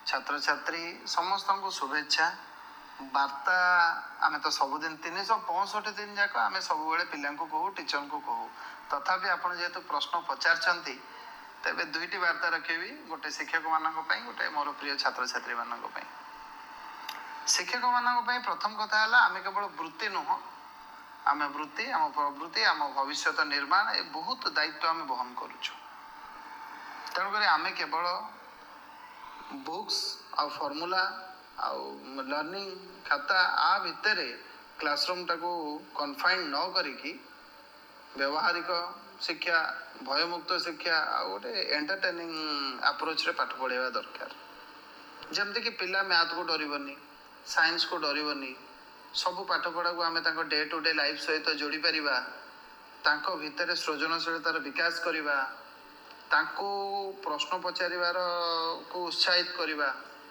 छात्र छात्री समस्त को शुभेच्छा वार्ता आम तो सबुदिन 365 दिन जाक आम सब पिला कहू टीचर को कहू तथापि आपड़ जेहेतु प्रश्न पचार तेरे दुईटी वार्ता रखी गोटे शिक्षक मानक गोटे मोर प्रिय छात्र छात्री मानक शिक्षक मानक प्रथम कथा है आम केवल वृत्ति नुह आम वृत्ति आम प्रवृत्ति आम भविष्य निर्माण ए बहुत दायित्व आम बहन करुचु तेणुक आम केवल बुक्स आ फॉर्मूला आउ लर्निंग खाता आ भितर क्लासरूम टाको कन्फाइन न करिकी व्यवहारिक शिक्षा भयमुक्त शिक्षा आ गोटे एंटरटेनिंग अप्रोच रे पाठ पढ़ाइबा दरकार जमती कि पिला मैथ को डरबनी साइंस को डरबनी सब पाठ पढ़ा को आम डे टू डे लाइफ सहित जोड़ी पारिबा तांको भितर सृजनशीलतार विकास करिबा तांको प्रश्न पचारिबार को उत्साहित करिबा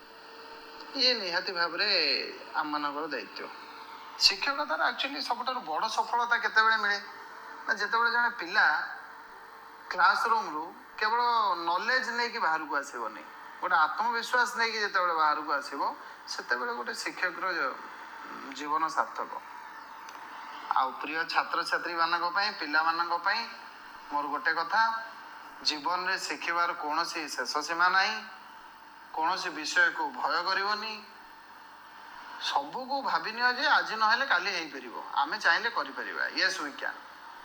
ये निहाती भाव में आम मानकर दायित्व शिक्षकतार एक्चुअली सबुठार बड़ सफलता केतेबेले मिले ना जेतेबेले जने पिला क्लासरूम रू केवल नॉलेज नहीं कि बाहर को आसबनी गोटे आत्मविश्वास नहीं कि जेतेबेले बाहर को आसबो सेतेबेले गोटे शिक्षक जीवन सार्थक आ प्रिय छात्र छात्री मानक पई पिला मानक पई मोर गोटे कथा जीवन में शिखिबार कौन शेष सीमा नहीं कौन विषय को भय करनी सबू को भावी जे आज ना काली आम चाहिए कर येस वी कैन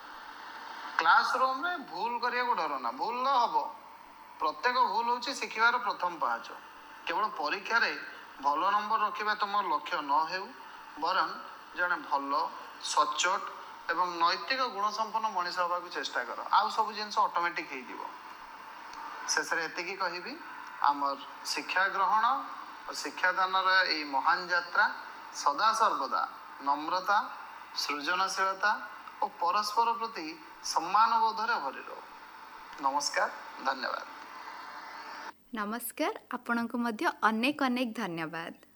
क्लासरूम में भूल करिया डर ना भूल न हम प्रत्येक भूल हूँ शिखिबार प्रथम पहाच केवल परीक्षा रे भल नंबर रखा तुम लक्ष्य न हो बरं जड़े भल सचोट एवं नैतिक गुण संपन्न मनीष हवा को चेष्टा कर आउ सब जिन ऑटोमेटिक हो शेष एति कहि आमर शिक्षा ग्रहण और शिक्षादान ये महान यात्रा सदा सर्वदा नम्रता सृजनशीलता और परस्पर प्रति सम्मान बोधरे भरी रहो। नमस्कार, धन्यवाद। नमस्कार, आपनको मध्य अनेक अनेक धन्यवाद।